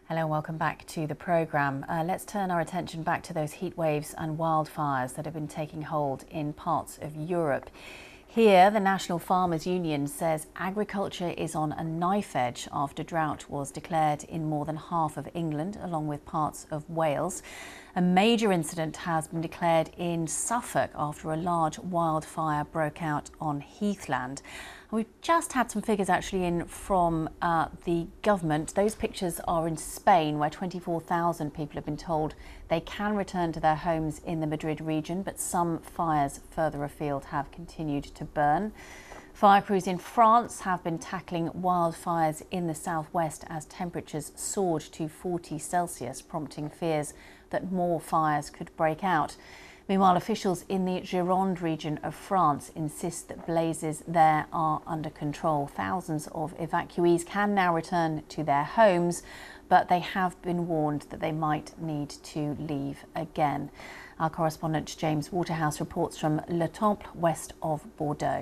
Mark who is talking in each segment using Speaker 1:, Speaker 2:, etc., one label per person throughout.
Speaker 1: Hello and welcome back to the programme. Let's turn our attention back to those heat waves and wildfires that have been taking hold in parts of Europe. Here, the National Farmers Union says agriculture is on a knife edge after drought was declared in more than half of England, along with parts of Wales. A major incident has been declared in Suffolk after a large wildfire broke out on heathland. We've just had some figures actually in from the government. Those pictures are in Spain, where 24,000 people have been told they can return to their homes in the Madrid region, but some fires further afield have continued to burn. Fire crews in France have been tackling wildfires in the southwest as temperatures soared to 40 Celsius, prompting fears that more fires could break out. Meanwhile, officials in the Gironde region of France insist that blazes there are under control. Thousands of evacuees can now return to their homes, but they have been warned that they might need to leave again. Our correspondent James Waterhouse reports from Le Temple, west of Bordeaux.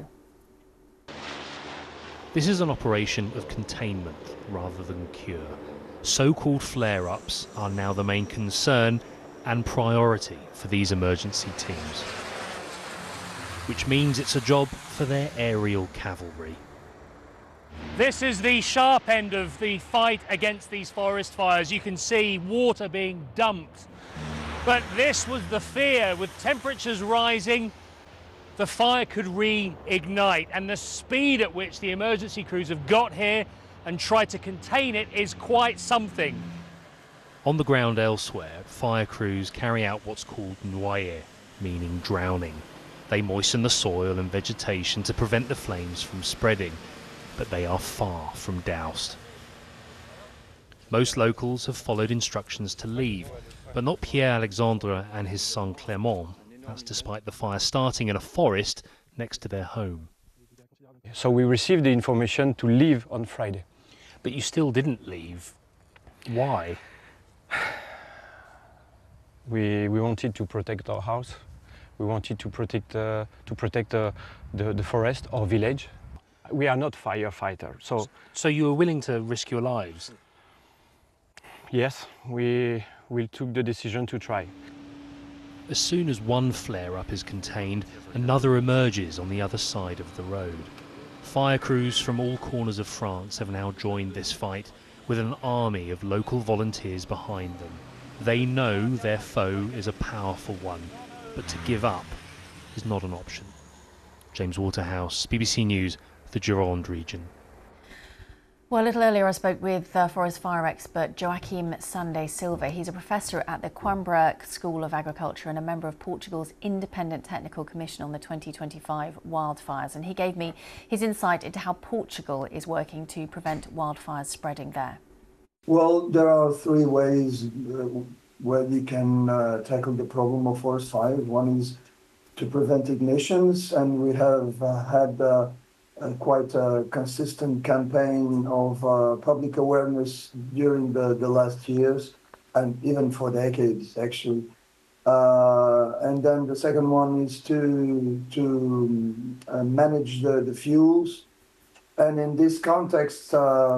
Speaker 2: This is an operation of containment rather than cure. So-called flare-ups are now the main concern and priority for these emergency teams, which means it's a job for their aerial cavalry. This is the sharp end of the fight against these forest fires. You can see water being dumped, but this was the fear. With temperatures rising, the fire could reignite, and the speed at which the emergency crews have got here and tried to contain it is quite something. On the ground elsewhere, fire crews carry out what's called noyer, meaning drowning. They moisten the soil and vegetation to prevent the flames from spreading, but they are far from doused. Most locals have followed instructions to leave, but not Pierre Alexandre and his son Clément. That's despite the fire starting in a forest next to their home.
Speaker 3: So we received the information to leave on Friday.
Speaker 2: But you still didn't leave. Why?
Speaker 3: We wanted to protect our house. We wanted to protect the forest, our village. We are not firefighters,
Speaker 2: so you were willing to risk your lives?
Speaker 3: Yes, we took the decision to try.
Speaker 2: As soon as one flare-up is contained, another emerges on the other side of the road. Fire crews from all corners of France have now joined this fight, with an army of local volunteers behind them. They know their foe is a powerful one, but to give up is not an option. James Waterhouse, BBC News, the Gironde region.
Speaker 1: Well, a little earlier I spoke with forest fire expert Joaquim Sunday Silva. He's a professor at the Coimbra School of Agriculture and a member of Portugal's Independent Technical Commission on the 2025 wildfires. And he gave me his insight into how Portugal is working to prevent wildfires spreading there.
Speaker 4: Well, there are three ways where you can tackle the problem of forest fires. One is to prevent ignitions, and we have had quite a consistent campaign of public awareness during the last years, and even for decades, actually. And then the second one is to manage the fuels. And in this context,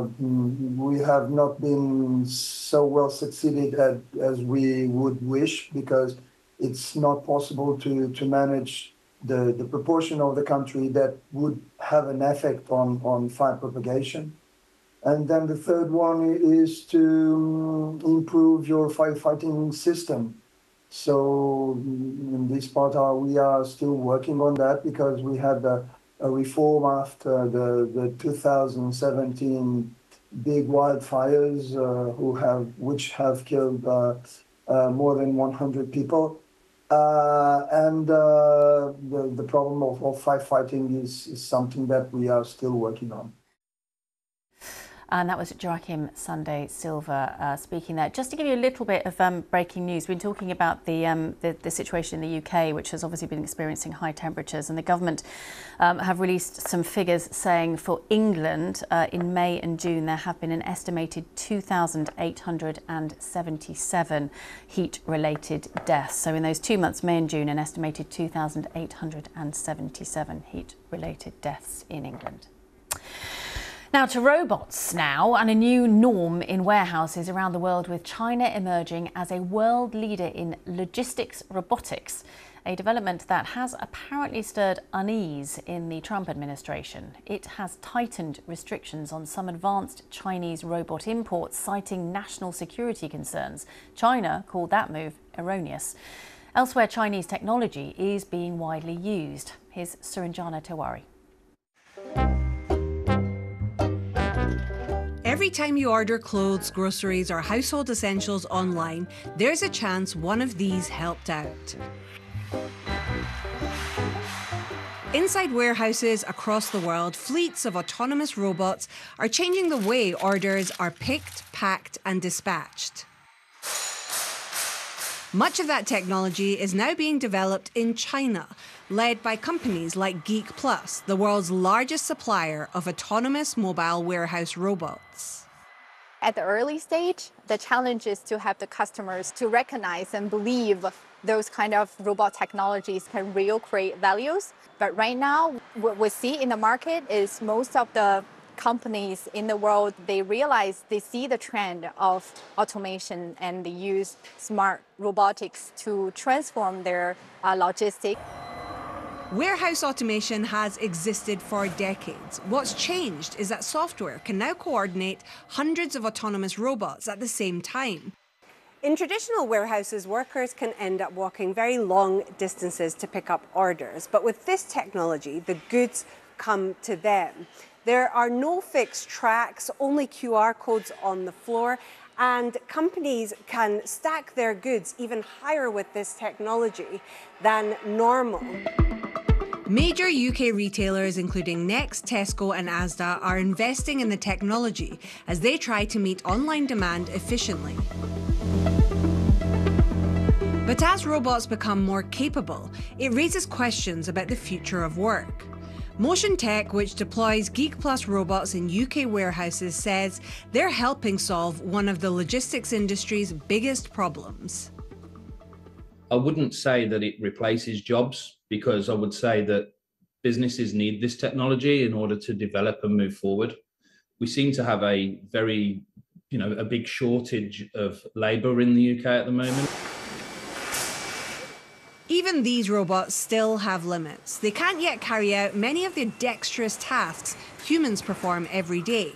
Speaker 4: we have not been so well succeeded as we would wish, because it's not possible to manage the proportion of the country that would have an effect on fire propagation. And then the third one is to improve your firefighting system. So in this part, we are still working on that, because we had a reform after the 2017 big wildfires, which have killed more than 100 people. And the problem of firefighting is something that we are still working on.
Speaker 1: And that was Joaquim Sunday Silva speaking there. Just to give you a little bit of breaking news, we've been talking about the situation in the UK, which has obviously been experiencing high temperatures, and the government have released some figures saying for England in May and June there have been an estimated 2,877 heat-related deaths. So in those 2 months, May and June, an estimated 2,877 heat-related deaths in England. Now to robots now, and a new norm in warehouses around the world, with China emerging as a world leader in logistics robotics, a development that has apparently stirred unease in the Trump administration. It has tightened restrictions on some advanced Chinese robot imports, citing national security concerns. China called that move erroneous. Elsewhere, Chinese technology is being widely used. Here's Suranjana Tewari.
Speaker 5: Every time you order clothes, groceries or household essentials online, there's a chance one of these helped out. Inside warehouses across the world, fleets of autonomous robots are changing the way orders are picked, packed and dispatched. Much of that technology is now being developed in China, led by companies like Geek Plus, the world's largest supplier of autonomous mobile warehouse robots.
Speaker 6: At the early stage, the challenge is to have the customers to recognize and believe those kind of robot technologies can really create values. But right now, what we see in the market is most of the companies in the world, they see the trend of automation and they use smart robotics to transform their logistics.
Speaker 5: Warehouse automation has existed for decades. What's changed is that software can now coordinate hundreds of autonomous robots at the same time.
Speaker 7: In traditional warehouses, workers can end up walking very long distances to pick up orders. But with this technology, the goods come to them. There are no fixed tracks, only QR codes on the floor, and companies can stack their goods even higher with this technology than normal.
Speaker 5: Major UK retailers, including Next, Tesco and Asda, are investing in the technology as they try to meet online demand efficiently. But as robots become more capable, it raises questions about the future of work. Motion Tech, which deploys Geek Plus robots in UK warehouses, says they're helping solve one of the logistics industry's biggest problems.
Speaker 8: I wouldn't say that it replaces jobs, because I would say that businesses need this technology in order to develop and move forward. We seem to have a very, a big shortage of labour in the UK at the moment.
Speaker 5: Even these robots still have limits. They can't yet carry out many of the dexterous tasks humans perform every day.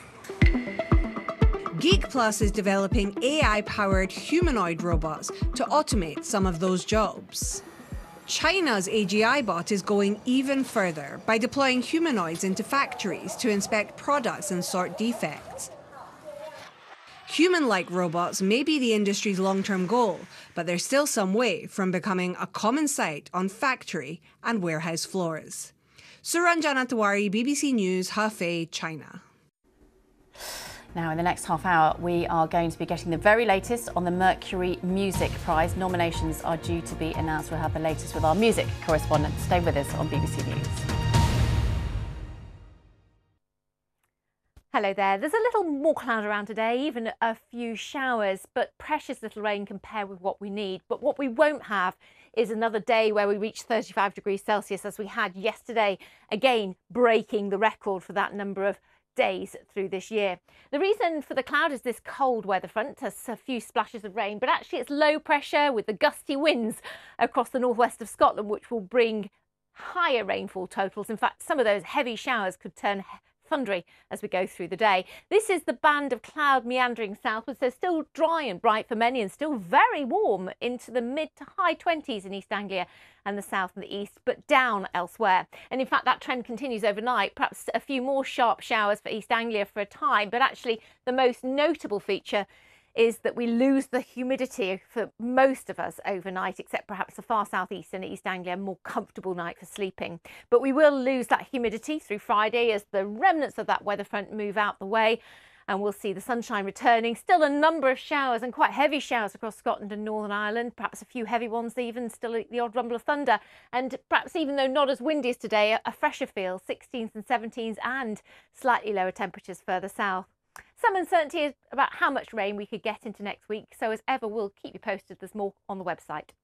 Speaker 5: Geek Plus is developing AI-powered humanoid robots to automate some of those jobs. China's AGI bot is going even further by deploying humanoids into factories to inspect products and sort defects. Human-like robots may be the industry's long-term goal, but they're still some way from becoming a common sight on factory and warehouse floors. Suranjana Tewari, BBC News, Hefei, China.
Speaker 1: Now, in the next half hour, we are going to be getting the very latest on the Mercury Music Prize. Nominations are due to be announced. We'll have the latest with our music correspondent. Stay with us on BBC News.
Speaker 9: Hello there. There's a little more cloud around today, even a few showers, but precious little rain compared with what we need. But what we won't have is another day where we reach 35 degrees Celsius as we had yesterday, again breaking the record for that number of days through this year. The reason for the cloud is this cold weather front, a few splashes of rain, but actually it's low pressure with the gusty winds across the northwest of Scotland, which will bring higher rainfall totals. In fact, some of those heavy showers could turn thundery as we go through the day. This is the band of cloud meandering southwards, so still dry and bright for many and still very warm into the mid to high 20s in East Anglia and the south and the east, but down elsewhere. And in fact, that trend continues overnight, perhaps a few more sharp showers for East Anglia for a time, but actually the most notable feature is that we lose the humidity for most of us overnight, except perhaps the far southeast and East Anglia, a more comfortable night for sleeping. But we will lose that humidity through Friday as the remnants of that weather front move out the way, and we'll see the sunshine returning. Still a number of showers and quite heavy showers across Scotland and Northern Ireland, perhaps a few heavy ones even, still the odd rumble of thunder, and perhaps even though not as windy as today, a fresher feel, 16s and 17s and slightly lower temperatures further south. Some uncertainty about how much rain we could get into next week, so as ever we'll keep you posted. There's more on the website.